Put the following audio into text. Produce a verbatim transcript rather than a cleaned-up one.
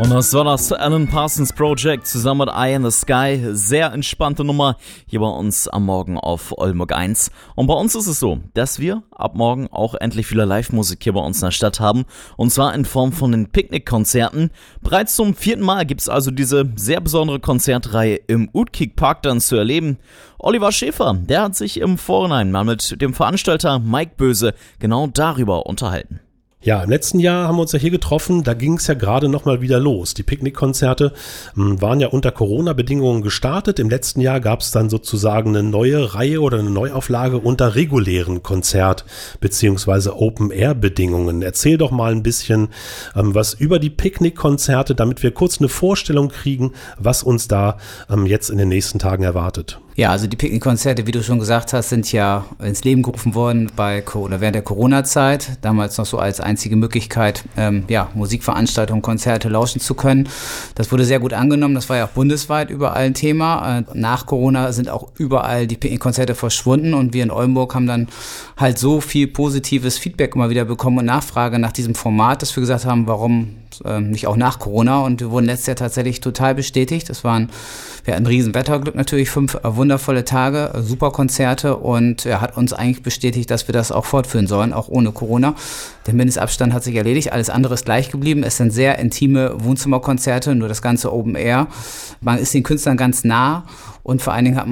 Und das war das Alan Parsons Project zusammen mit Eye in the Sky. Sehr entspannte Nummer hier bei uns am Morgen auf Oldenburg eins. Und bei uns ist es so, dass wir ab morgen auch endlich wieder Live-Musik hier bei uns in der Stadt haben. Und zwar in Form von den Picknick-Konzerten. Bereits zum vierten Mal gibt es also diese sehr besondere Konzertreihe im Utkik Park dann zu erleben. Oliver Schäfer, der hat sich im Vorhinein mal mit dem Veranstalter Mike Böse genau darüber unterhalten. Ja, im letzten Jahr haben wir uns ja hier getroffen, da ging es ja gerade nochmal wieder los. Die Picknickkonzerte m, waren ja unter Corona-Bedingungen gestartet. Im letzten Jahr gab es dann sozusagen eine neue Reihe oder eine Neuauflage unter regulären Konzert- bzw. Open-Air-Bedingungen. Erzähl doch mal ein bisschen ähm, was über die Picknickkonzerte, damit wir kurz eine Vorstellung kriegen, was uns da ähm, jetzt in den nächsten Tagen erwartet. Ja, also die Picknickkonzerte, wie du schon gesagt hast, sind ja ins Leben gerufen worden bei oder während der Corona-Zeit. Damals noch so als einzige Möglichkeit, ähm, ja, Musikveranstaltungen, Konzerte lauschen zu können. Das wurde sehr gut angenommen. Das war ja auch bundesweit überall ein Thema. Äh, nach Corona sind auch überall die Picknickkonzerte verschwunden und wir in Oldenburg haben dann halt so viel positives Feedback immer wieder bekommen und Nachfrage nach diesem Format, dass wir gesagt haben, warum ähm, nicht auch nach Corona? Und wir wurden letztes Jahr tatsächlich total bestätigt. Das waren, wir hatten ein riesen Wetterglück natürlich, fünf wundervolle Tage, super Konzerte und er hat uns eigentlich bestätigt, dass wir das auch fortführen sollen, auch ohne Corona. Der Mindestabstand hat sich erledigt, alles andere ist gleich geblieben. Es sind sehr intime Wohnzimmerkonzerte, nur das ganze Open Air. Man ist den Künstlern ganz nah und vor allen Dingen hat man